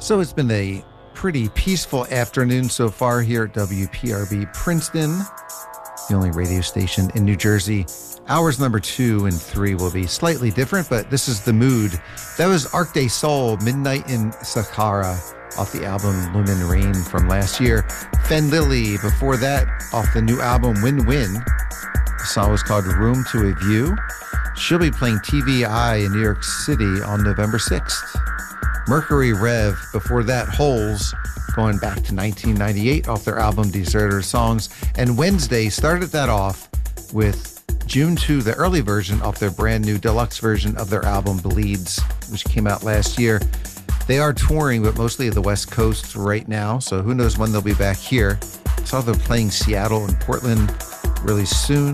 So it's been a pretty peaceful afternoon so far here at WPRB Princeton, the only radio station in New Jersey. Hours number 2 and 3 will be slightly different, but this is the mood. That was Arc de Sol, Midnight in Saqqara, off the album Lumen Rain from last year. Fen Lily, before that, off the new album Win Win. The song was called Room to a View. She'll be playing TVI in New York City on November 6th. Mercury Rev, before that, Holes, going back to 1998 off their album Deserter Songs. And Wednesday started that off with June 2, the early version of their brand new deluxe version of their album Bleeds, which came out last year. They are touring, but mostly at the West Coast right now, so who knows when they'll be back here. I saw they're playing Seattle and Portland really soon.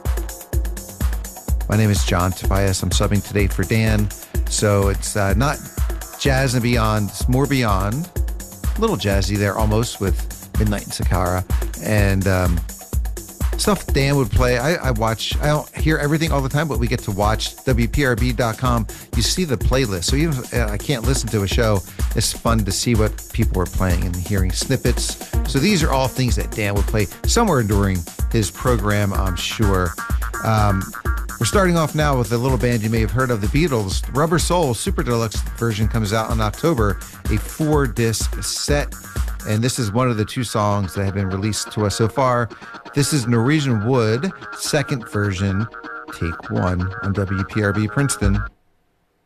My name is John Tobias. I'm subbing today for Dan. So it's not jazz and beyond, it's more beyond. A little jazzy there almost with Midnight in Saqqara. And stuff Dan would play. I don't hear everything all the time, but we get to watch WPRB.com. You see the playlist. So even if I can't listen to a show, it's fun to see what people are playing and hearing snippets. So these are all things that Dan would play somewhere during his program, I'm sure. We're starting off now with a little band you may have heard of, the Beatles. Rubber Soul Super Deluxe version comes out in October, a 4-disc set. And this is one of the 2 songs that have been released to us so far. This is Norwegian Wood, second version, take 1 on WPRB Princeton.